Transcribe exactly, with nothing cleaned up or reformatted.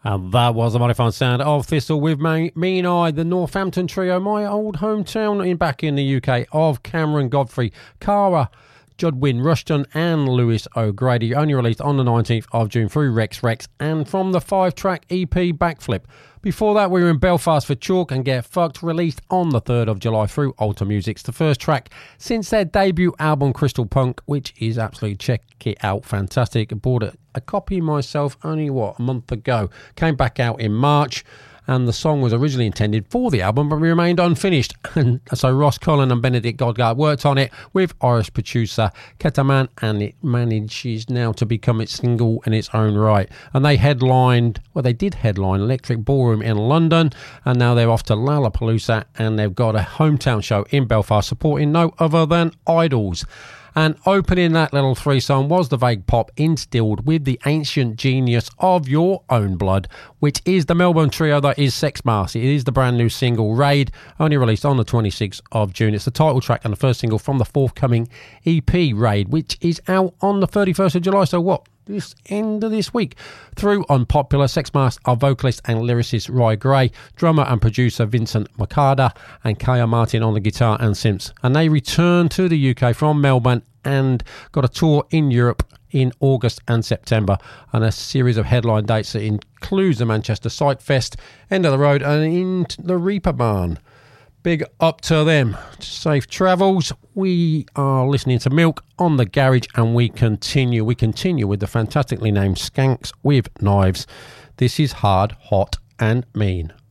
And that was the mighty fine sound of Thistle with me, me and I, the Northampton trio, my old hometown in back in the U K, of Cameron Godfrey, Cara, Judwin Rushton and Lewis O'Grady, only released on the nineteenth of June through Rex Rex, and from the five-track E P Backflip. Before that, we were in Belfast for Chalk and Get Fucked, released on the third of July through Alter Music's, the first track since their debut album Crystal Punk, which is absolutely, check it out, fantastic. I bought a, a copy myself only, what, a month ago. Came back out in March, and the song was originally intended for the album but remained unfinished. And so Ross Cullen and Benedict Godgard worked on it with Irish producer Ketaman, and it manages now to become its single in its own right. And they headlined, well, they did headline Electric Ballroom in London, and now they're off to Lollapalooza, and they've got a hometown show in Belfast supporting no other than Idols. And opening that little threesome was the vague pop instilled with the ancient genius of Your Own Blood, which is the Melbourne trio that is Sex Mask. It is the brand new single Raid, only released on the twenty-sixth of June. It's the title track and the first single from the forthcoming E P Raid, which is out on the thirty-first of July. So what? This end of this week. Through Unpopular, Sex Mask are vocalist and lyricist Roy Gray, drummer and producer Vincent Makada, and Kaya Martin on the guitar and synths. And they return to the U K from Melbourne and got a tour in Europe in August and September, and a series of headline dates that includes the Manchester Psych Fest, End of the Road, and into the Reaper Barn. Big up to them. Safe travels. We are listening to Milk on the Garage, and we continue. We continue with the fantastically named Skanks with Knives. This is Hard, Hot and Mean.